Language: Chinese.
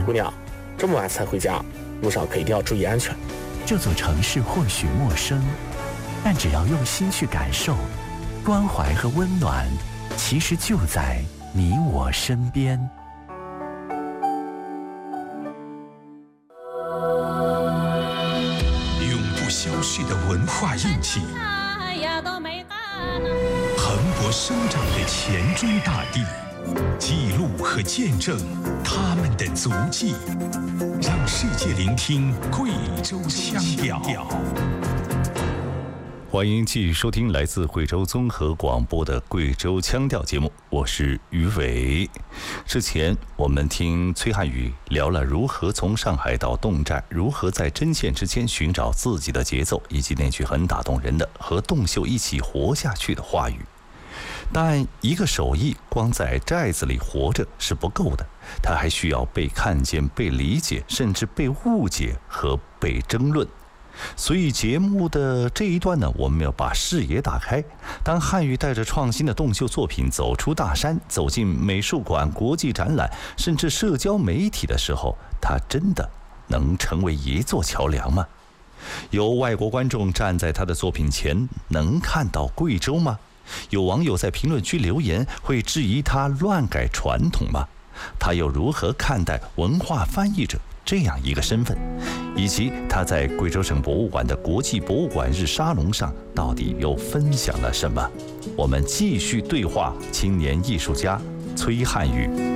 姑娘，这么晚才回家，路上可一定要注意安全。 这座城市或许陌生，但只要用心去感受，关怀和温暖其实就在你我身边。 永不消逝的文化印记，蓬勃生长的黔中大地，记录和见证他们的足迹，让世界聆听贵州腔调。 欢迎继续收听来自贵州综合广播的贵州腔调节目，我是于伟。之前我们听崔汉宇聊了如何从上海到侗寨，如何在针线之间寻找自己的节奏，以及那句很打动人的和侗秀一起活下去的话语。但一个手艺光在寨子里活着是不够的，它还需要被看见、被理解，甚至被误解和被争论。所以节目的这一段呢，我们要把视野打开。当汉语带着创新的侗秀作品走出大山，走进美术馆、国际展览，甚至社交媒体的时候，它真的能成为一座桥梁吗？有外国观众站在他的作品前，能看到贵州吗？有网友在评论区留言，会质疑他乱改传统吗？他又如何看待文化翻译者这样一个身份，以及他在贵州省博物馆的国际博物馆日沙龙上到底又分享了什么？我们继续对话青年艺术家崔汉宇。